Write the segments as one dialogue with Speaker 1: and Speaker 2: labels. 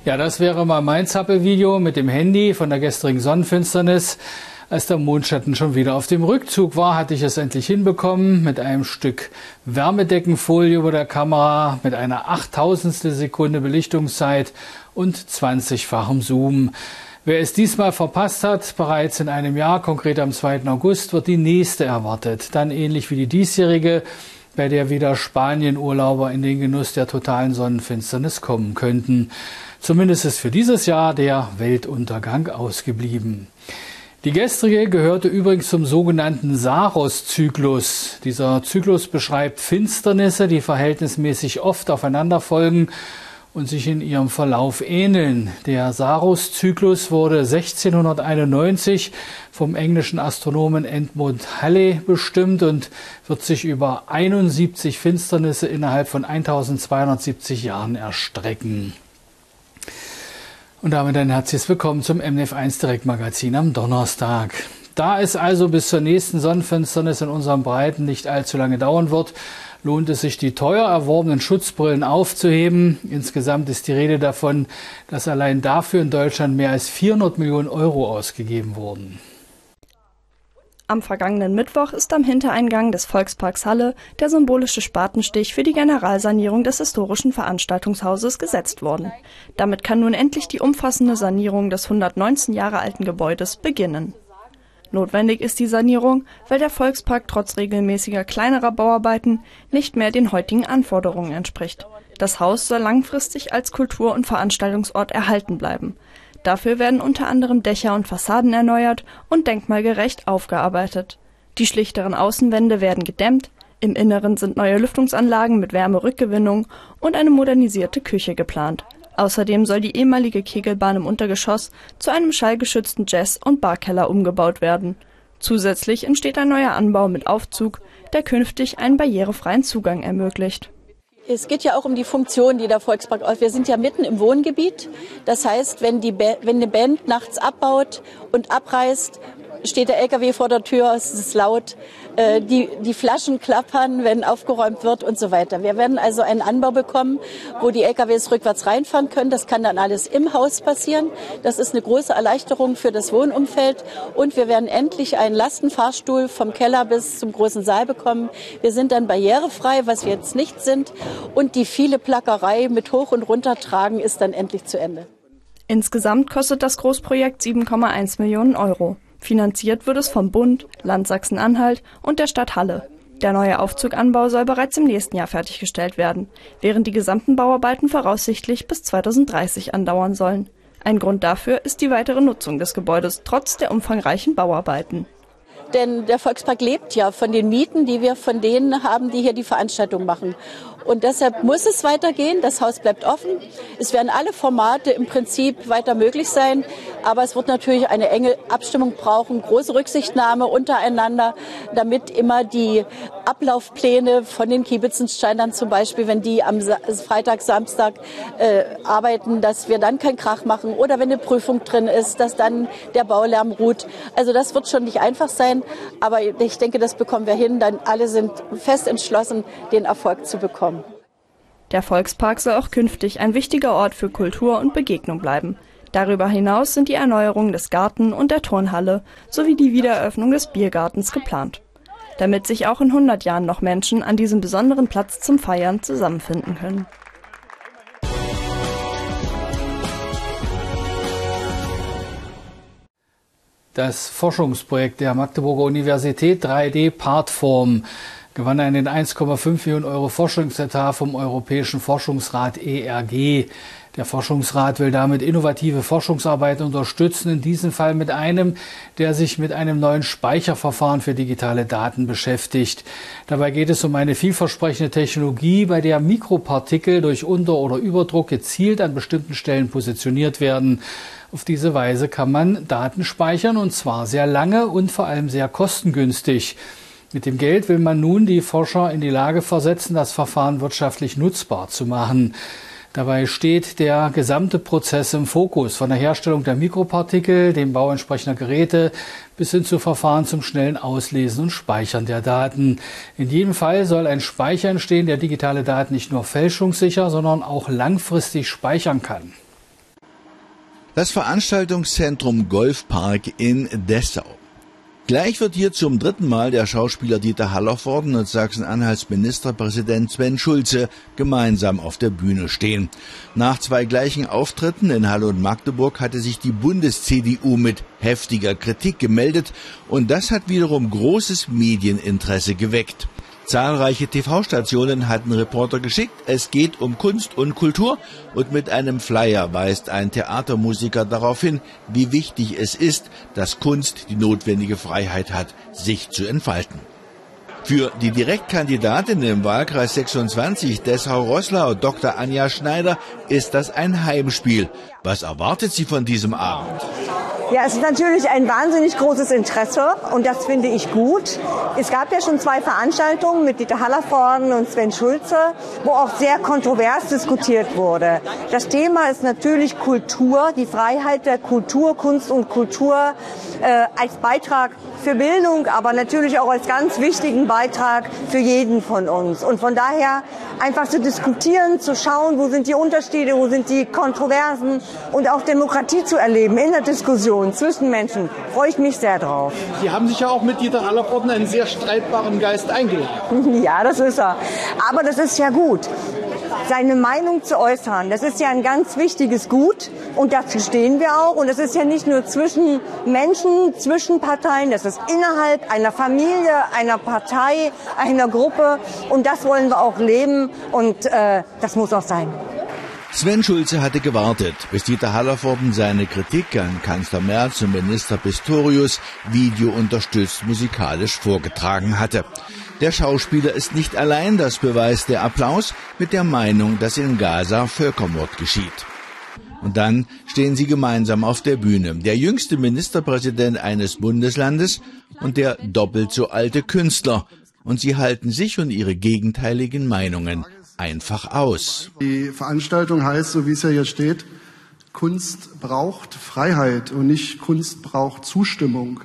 Speaker 1: Ja, das wäre mal mein Zappelvideo mit dem Handy von der gestrigen Sonnenfinsternis. Als der Mondschatten schon wieder auf dem Rückzug war, hatte ich es endlich hinbekommen mit einem Stück Wärmedeckenfolie über der Kamera, mit einer 8/1000 Sekunde Belichtungszeit und 20-fachem Zoom. Wer es diesmal verpasst hat, bereits in einem Jahr, konkret am 2. August, wird die nächste erwartet. Dann ähnlich wie die diesjährige, bei der wieder Spanien-Urlauber in den Genuss der totalen Sonnenfinsternis kommen könnten. Zumindest ist für dieses Jahr der Weltuntergang ausgeblieben. Die gestrige gehörte übrigens zum sogenannten Saros-Zyklus. Dieser Zyklus beschreibt Finsternisse, die verhältnismäßig oft aufeinander folgen und sich in ihrem Verlauf ähneln. Der Saros-Zyklus wurde 1691 vom englischen Astronomen Edmund Halley bestimmt und wird sich über 71 Finsternisse innerhalb von 1270 Jahren erstrecken. Und damit ein herzliches Willkommen zum MDF1 Direktmagazin am Donnerstag. Da es also bis zur nächsten Sonnenfinsternis in unseren Breiten nicht allzu lange dauern wird, lohnt es sich, die teuer erworbenen Schutzbrillen aufzuheben. Insgesamt ist die Rede davon, dass allein dafür in Deutschland mehr als 400 Millionen Euro ausgegeben wurden.
Speaker 2: Am vergangenen Mittwoch ist am Hintereingang des Volksparks Halle der symbolische Spatenstich für die Generalsanierung des historischen Veranstaltungshauses gesetzt worden. Damit kann nun endlich die umfassende Sanierung des 119 Jahre alten Gebäudes beginnen. Notwendig ist die Sanierung, weil der Volkspark trotz regelmäßiger kleinerer Bauarbeiten nicht mehr den heutigen Anforderungen entspricht. Das Haus soll langfristig als Kultur- und Veranstaltungsort erhalten bleiben. Dafür werden unter anderem Dächer und Fassaden erneuert und denkmalgerecht aufgearbeitet. Die schlichteren Außenwände werden gedämmt, im Inneren sind neue Lüftungsanlagen mit Wärmerückgewinnung und eine modernisierte Küche geplant. Außerdem soll die ehemalige Kegelbahn im Untergeschoss zu einem schallgeschützten Jazz- und Barkeller umgebaut werden. Zusätzlich entsteht ein neuer Anbau mit Aufzug, der künftig einen barrierefreien Zugang ermöglicht.
Speaker 3: Es geht ja auch um die Funktion, die der Volkspark ausübt. Wir sind ja mitten im Wohngebiet. Das heißt, wenn eine Band nachts abbaut und abreißt, steht der LKW vor der Tür, es ist laut, die Flaschen klappern, wenn aufgeräumt wird und so weiter. Wir werden also einen Anbau bekommen, wo die LKWs rückwärts reinfahren können. Das kann dann alles im Haus passieren. Das ist eine große Erleichterung für das Wohnumfeld. Und wir werden endlich einen Lastenfahrstuhl vom Keller bis zum großen Saal bekommen. Wir sind dann barrierefrei, was wir jetzt nicht sind. Und die viele Plackerei mit Hoch- und Runtertragen ist dann endlich zu Ende.
Speaker 2: Insgesamt kostet das Großprojekt 7,1 Millionen Euro. Finanziert wird es vom Bund, Land Sachsen-Anhalt und der Stadt Halle. Der neue Aufzuganbau soll bereits im nächsten Jahr fertiggestellt werden, während die gesamten Bauarbeiten voraussichtlich bis 2030 andauern sollen. Ein Grund dafür ist die weitere Nutzung des Gebäudes trotz der umfangreichen Bauarbeiten.
Speaker 3: Denn der Volkspark lebt ja von den Mieten, die wir von denen haben, die hier die Veranstaltung machen. Und deshalb muss es weitergehen. Das Haus bleibt offen. Es werden alle Formate im Prinzip weiter möglich sein. Aber es wird natürlich eine enge Abstimmung brauchen, große Rücksichtnahme untereinander, damit immer die Ablaufpläne von den Kiebitzentsteinern zum Beispiel, wenn die am Freitag, Samstag arbeiten, dass wir dann keinen Krach machen. Oder wenn eine Prüfung drin ist, dass dann der Baulärm ruht. Also das wird schon nicht einfach sein. Aber ich denke, das bekommen wir hin. Dann alle sind fest entschlossen, den Erfolg zu bekommen.
Speaker 2: Der Volkspark soll auch künftig ein wichtiger Ort für Kultur und Begegnung bleiben. Darüber hinaus sind die Erneuerungen des Garten- und der Turnhalle sowie die Wiedereröffnung des Biergartens geplant. Damit sich auch in 100 Jahren noch Menschen an diesem besonderen Platz zum Feiern zusammenfinden können.
Speaker 1: Das Forschungsprojekt der Magdeburger Universität 3D-Partform gewann einen 1,5 Millionen Euro Forschungsetat vom Europäischen Forschungsrat ERG. Der Forschungsrat will damit innovative Forschungsarbeiten unterstützen, in diesem Fall mit einem, der sich mit einem neuen Speicherverfahren für digitale Daten beschäftigt. Dabei geht es um eine vielversprechende Technologie, bei der Mikropartikel durch Unter- oder Überdruck gezielt an bestimmten Stellen positioniert werden. Auf diese Weise kann man Daten speichern, und zwar sehr lange und vor allem sehr kostengünstig. Mit dem Geld will man nun die Forscher in die Lage versetzen, das Verfahren wirtschaftlich nutzbar zu machen. Dabei steht der gesamte Prozess im Fokus, von der Herstellung der Mikropartikel, dem Bau entsprechender Geräte bis hin zu Verfahren zum schnellen Auslesen und Speichern der Daten. In jedem Fall soll ein Speicher entstehen, der digitale Daten nicht nur fälschungssicher, sondern auch langfristig speichern kann.
Speaker 4: Das Veranstaltungszentrum Golfpark in Dessau. Gleich wird hier zum 3. Mal der Schauspieler Dieter Hallervorden und Sachsen-Anhalts Ministerpräsident Sven Schulze gemeinsam auf der Bühne stehen. Nach 2 gleichen Auftritten in Halle und Magdeburg hatte sich die Bundes-CDU mit heftiger Kritik gemeldet und das hat wiederum großes Medieninteresse geweckt. Zahlreiche TV-Stationen hatten Reporter geschickt. Es geht um Kunst und Kultur und mit einem Flyer weist ein Theatermusiker darauf hin, wie wichtig es ist, dass Kunst die notwendige Freiheit hat, sich zu entfalten. Für die Direktkandidatin im Wahlkreis 26 Dessau-Roßlau, Dr. Anja Schneider, ist das ein Heimspiel. Was erwartet sie von diesem Abend?
Speaker 5: Ja, es ist natürlich ein wahnsinnig großes Interesse und das finde ich gut. Es gab ja schon 2 Veranstaltungen mit Dieter Hallervorden und Sven Schulze, wo auch sehr kontrovers diskutiert wurde. Das Thema ist natürlich Kultur, die Freiheit der Kultur, Kunst und Kultur als Beitrag für Bildung, aber natürlich auch als ganz wichtigen Beitrag für jeden von uns. Und von daher einfach zu diskutieren, zu schauen, wo sind die Unterschiede, wo sind die Kontroversen und auch Demokratie zu erleben in der Diskussion zwischen Menschen, freue ich mich sehr drauf.
Speaker 6: Sie haben sich ja auch mit Dieter Hallervorden einen sehr streitbaren Geist eingeladen.
Speaker 5: Ja, das ist er. Aber das ist ja gut. Seine Meinung zu äußern, das ist ja ein ganz wichtiges Gut und dazu stehen wir auch. Und das ist ja nicht nur zwischen Menschen, zwischen Parteien, das ist innerhalb einer Familie, einer Partei, einer Gruppe und das wollen wir auch leben und das muss auch sein.
Speaker 4: Sven Schulze hatte gewartet, bis Dieter Hallervorden seine Kritik an Kanzler Merz und Minister Pistorius videounterstützt musikalisch vorgetragen hatte. Der Schauspieler ist nicht allein, das beweist der Applaus mit der Meinung, dass in Gaza Völkermord geschieht. Und dann stehen sie gemeinsam auf der Bühne. Der jüngste Ministerpräsident eines Bundeslandes und der doppelt so alte Künstler. Und sie halten sich und ihre gegenteiligen Meinungen einfach aus.
Speaker 7: Die Veranstaltung heißt, so wie es ja hier steht, Kunst braucht Freiheit und nicht Kunst braucht Zustimmung.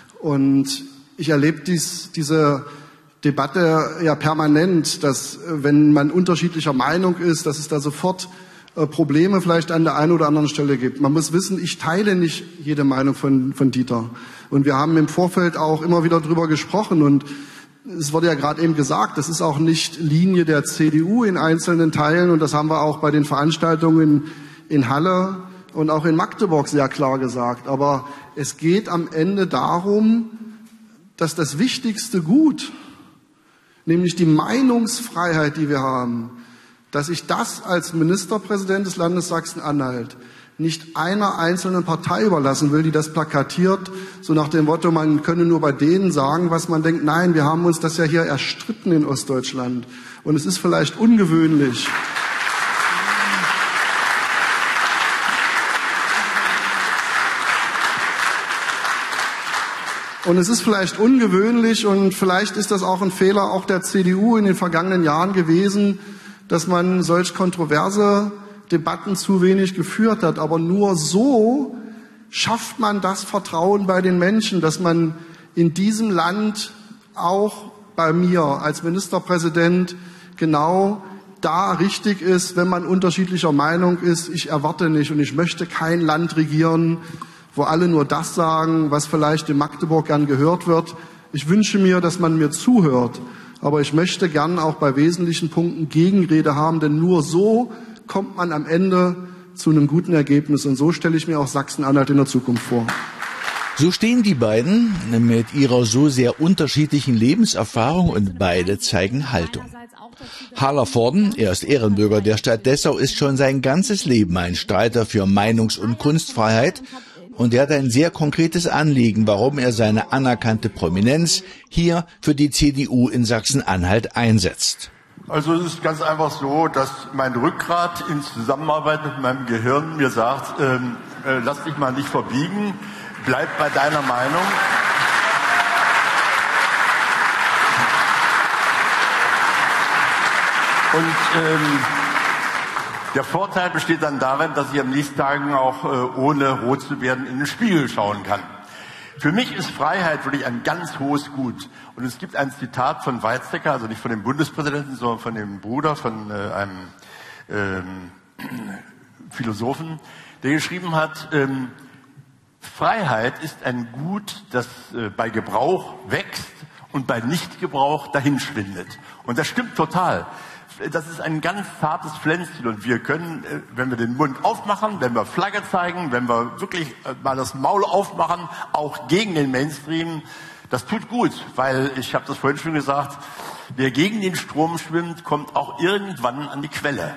Speaker 7: Und ich erlebe diese Debatte ja permanent, dass wenn man unterschiedlicher Meinung ist, dass es da sofort Probleme vielleicht an der einen oder anderen Stelle gibt. Man muss wissen, ich teile nicht jede Meinung von Dieter. Und wir haben im Vorfeld auch immer wieder drüber gesprochen und es wurde ja gerade eben gesagt, das ist auch nicht Linie der CDU in einzelnen Teilen und das haben wir auch bei den Veranstaltungen in Halle und auch in Magdeburg sehr klar gesagt. Aber es geht am Ende darum, dass das wichtigste Gut, nämlich die Meinungsfreiheit, die wir haben, dass ich das als Ministerpräsident des Landes Sachsen-Anhalt nicht einer einzelnen Partei überlassen will, die das plakatiert, so nach dem Motto, man könne nur bei denen sagen, was man denkt. Nein, wir haben uns das ja hier erstritten in Ostdeutschland. Und es ist vielleicht ungewöhnlich. Und es ist vielleicht ungewöhnlich und vielleicht ist das auch ein Fehler auch der CDU in den vergangenen Jahren gewesen, dass man solch kontroverse Debatten zu wenig geführt hat. Aber nur so schafft man das Vertrauen bei den Menschen, dass man in diesem Land auch bei mir als Ministerpräsident genau da richtig ist, wenn man unterschiedlicher Meinung ist. Ich erwarte nicht und ich möchte kein Land regieren, wo alle nur das sagen, was vielleicht in Magdeburg gern gehört wird. Ich wünsche mir, dass man mir zuhört. Aber ich möchte gern auch bei wesentlichen Punkten Gegenrede haben, denn nur so kommt man am Ende zu einem guten Ergebnis. Und so stelle ich mir auch Sachsen-Anhalt in der Zukunft vor.
Speaker 4: So stehen die beiden mit ihrer so sehr unterschiedlichen Lebenserfahrung und beide zeigen Haltung. Hallervorden, er ist Ehrenbürger der Stadt Dessau, ist schon sein ganzes Leben ein Streiter für Meinungs- und Kunstfreiheit. Und er hat ein sehr konkretes Anliegen, warum er seine anerkannte Prominenz hier für die CDU in Sachsen-Anhalt einsetzt.
Speaker 8: Also es ist ganz einfach so, dass mein Rückgrat in Zusammenarbeit mit meinem Gehirn mir sagt, lass dich mal nicht verbiegen, bleib bei deiner Meinung. Und der Vorteil besteht dann darin, dass ich am nächsten Tag auch ohne rot zu werden in den Spiegel schauen kann. Für mich ist Freiheit wirklich ein ganz hohes Gut. Und es gibt ein Zitat von Weizsäcker, also nicht von dem Bundespräsidenten, sondern von dem Bruder von einem Philosophen, der geschrieben hat, Freiheit ist ein Gut, das bei Gebrauch wächst und bei Nichtgebrauch dahinschwindet. Und das stimmt total. Das ist ein ganz zartes Pflänzchen und wir können, wenn wir den Mund aufmachen, wenn wir Flagge zeigen, wenn wir wirklich mal das Maul aufmachen, auch gegen den Mainstream, das tut gut, weil, ich habe das vorhin schon gesagt, wer gegen den Strom schwimmt, kommt auch irgendwann an die Quelle.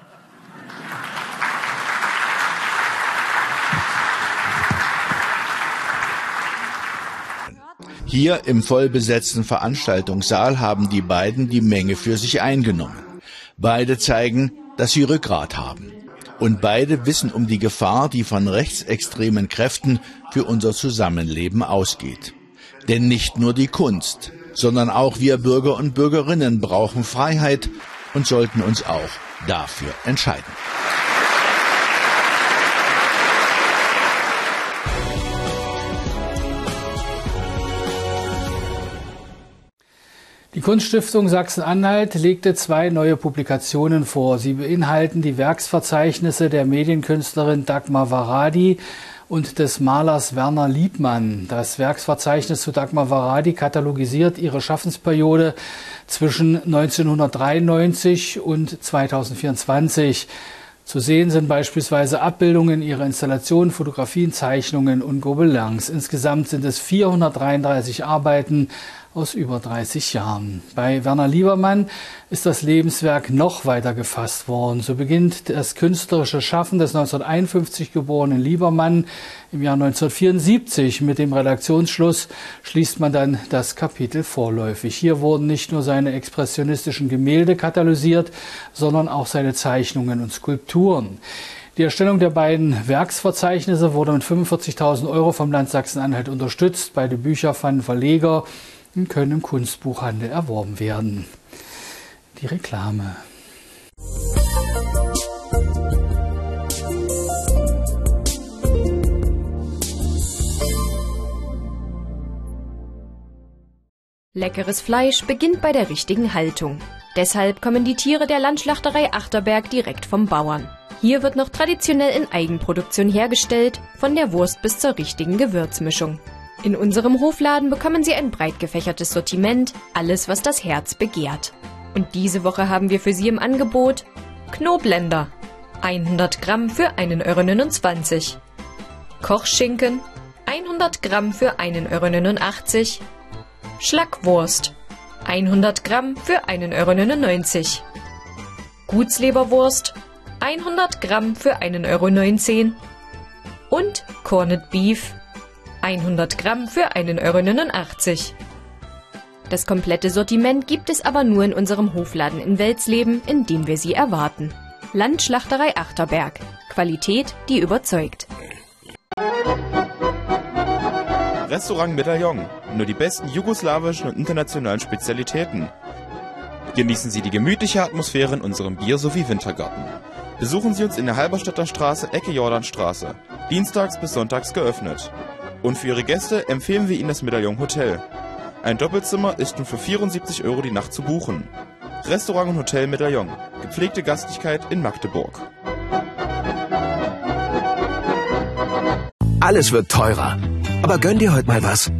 Speaker 4: Hier im vollbesetzten Veranstaltungssaal haben die beiden die Menge für sich eingenommen. Beide zeigen, dass sie Rückgrat haben. Und beide wissen um die Gefahr, die von rechtsextremen Kräften für unser Zusammenleben ausgeht. Denn nicht nur die Kunst, sondern auch wir Bürger und Bürgerinnen brauchen Freiheit und sollten uns auch dafür entscheiden.
Speaker 1: Die Kunststiftung Sachsen-Anhalt legte 2 neue Publikationen vor. Sie beinhalten die Werksverzeichnisse der Medienkünstlerin Dagmar Varady und des Malers Werner Liebmann. Das Werksverzeichnis zu Dagmar Varady katalogisiert ihre Schaffensperiode zwischen 1993 und 2024. Zu sehen sind beispielsweise Abbildungen ihrer Installationen, Fotografien, Zeichnungen und Gobelins. Insgesamt sind es 433 Arbeiten aus über 30 Jahren. Bei Werner Liebermann ist das Lebenswerk noch weiter gefasst worden. So beginnt das künstlerische Schaffen des 1951 geborenen Liebermann im Jahr 1974. Mit dem Redaktionsschluss schließt man dann das Kapitel vorläufig. Hier wurden nicht nur seine expressionistischen Gemälde katalysiert, sondern auch seine Zeichnungen und Skulpturen. Die Erstellung der beiden Werksverzeichnisse wurde mit 45.000 € vom Land Sachsen-Anhalt unterstützt. Beide Bücher fanden Verleger und können im Kunstbuchhandel erworben werden. Die Reklame.
Speaker 9: Leckeres Fleisch beginnt bei der richtigen Haltung. Deshalb kommen die Tiere der Landschlachterei Achterberg direkt vom Bauern. Hier wird noch traditionell in Eigenproduktion hergestellt, von der Wurst bis zur richtigen Gewürzmischung. In unserem Hofladen bekommen Sie ein breit gefächertes Sortiment, alles was das Herz begehrt. Und diese Woche haben wir für Sie im Angebot Knoblender, 100 Gramm für 1,29 €. Kochschinken, 100 Gramm für 1,89 €. Schlackwurst, 100 Gramm für 1,99 €. Gutsleberwurst, 100 Gramm für 1,19 € und Corned Beef, 100 Gramm für 1,89 €. Das komplette Sortiment gibt es aber nur in unserem Hofladen in Welsleben, in dem wir Sie erwarten. Landschlachterei Achterberg. Qualität, die überzeugt.
Speaker 10: Restaurant Medaillon. Nur die besten jugoslawischen und internationalen Spezialitäten. Genießen Sie die gemütliche Atmosphäre in unserem Bier- sowie Wintergarten. Besuchen Sie uns in der Halberstädter Straße, Ecke Jordanstraße. Dienstags bis sonntags geöffnet. Und für Ihre Gäste empfehlen wir Ihnen das Medaillon Hotel. Ein Doppelzimmer ist nun für 74 € die Nacht zu buchen. Restaurant und Hotel Medaillon. Gepflegte Gastlichkeit in Magdeburg.
Speaker 11: Alles wird teurer. Aber gönn dir heute mal was.